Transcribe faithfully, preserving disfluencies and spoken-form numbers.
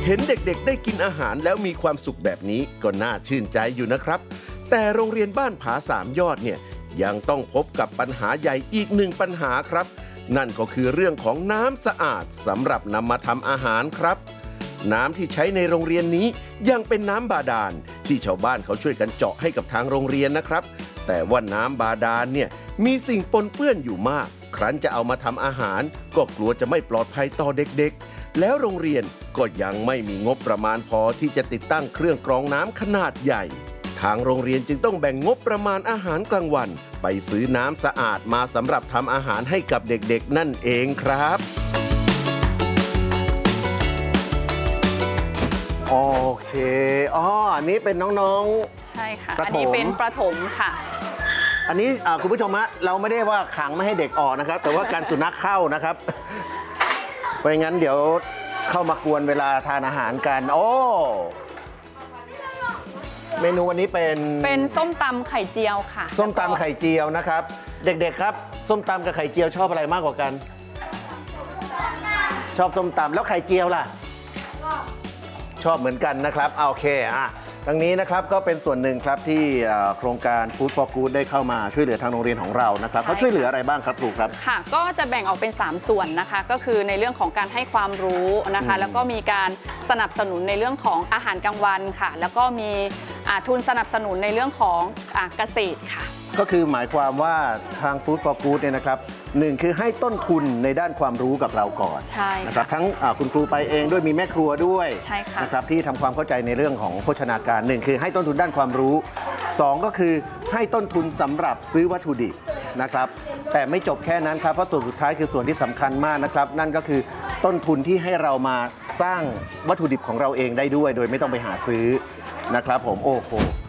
เห็นเด็กๆได้กินอาหารแล้วมีความสุขแบบนี้ก็น่าชื่นใจอยู่นะครับแต่โรงเรียนบ้านผาสามยอดเนี่ยยังต้องพบกับปัญหาใหญ่อีกหนึ่งปัญหาครับนั่นก็คือเรื่องของน้ำสะอาดสำหรับนำมาทำอาหารครับน้ำที่ใช้ในโรงเรียนนี้ยังเป็นน้ำบาดาลที่ชาวบ้านเขาช่วยกันเจาะให้กับทางโรงเรียนนะครับแต่ว่าน้ำบาดาลเนี่ยมีสิ่งปนเปื้อนอยู่มากครั้นจะเอามาทำอาหารก็กลัวจะไม่ปลอดภัยต่อเด็กๆแล้วโรงเรียนก็ยังไม่มีงบประมาณพอที่จะติดตั้งเครื่องกรองน้ำขนาดใหญ่ทางโรงเรียนจึงต้องแบ่งงบประมาณอาหารกลางวันไปซื้อน้ำสะอาดมาสำหรับทำอาหารให้กับเด็กๆนั่นเองครับโอเคอ๋ออันนี้เป็นน้องๆใช่ค่ะอันนี้เป็นประถมค่ะอันนี้คุณผู้ชมฮะเราไม่ได้ว่าขังไม่ให้เด็กออกนะครับแต่ว่าการสุนัขเข้านะครับเพราะงั้นเดี๋ยวเข้ามากวนเวลาทานอาหารกันโอ้เมนูวันนี้เป็นเป็นส้มตำไข่เจียวค่ะส้มตำไข่เจียวนะครับเด็กๆครับส้มตำกับไข่เจียวชอบอะไรมากกว่ากันชอบส้มตำแล้วไข่เจียวล่ะชอบเหมือนกันนะครับโอเคอ่ะดังนี้นะครับก็เป็นส่วนหนึ่งครับที่โครงการ Food for Good ได้เข้ามาช่วยเหลือทางโรงเรียนของเรานะครับเขาช่วยเหลืออะไรบ้างครับครูครับค่ะก็จะแบ่งออกเป็นสามส่วนนะคะก็คือในเรื่องของการให้ความรู้นะคะแล้วก็มีการสนับสนุนในเรื่องของอาหารกลางวันค่ะแล้วก็มีทุนสนับสนุนในเรื่องของเกษตรค่ะก็คือหมายความว่าทาง Food for Good เนี่ยนะครับหนึ่งคือให้ต้นทุนในด้านความรู้กับเราก่อนใช่นะครับทั้งคุณครูไปเองด้วยมีแม่ครัวด้วยใช่ค่ะนะครับที่ทำความเข้าใจในเรื่องของโภชนาการหนึ่งคือให้ต้นทุนด้านความรู้สองก็คือให้ต้นทุนสำหรับซื้อวัตถุดิบนะครับแต่ไม่จบแค่นั้นครับเพราะส่วนสุดท้ายคือส่วนที่สำคัญมากนะครับนั่นก็คือต้นทุนที่ให้เรามาสร้างวัตถุดิบของเราเองได้ด้วยโดยไม่ต้องไปหาซื้อนะครับผมโอ้โห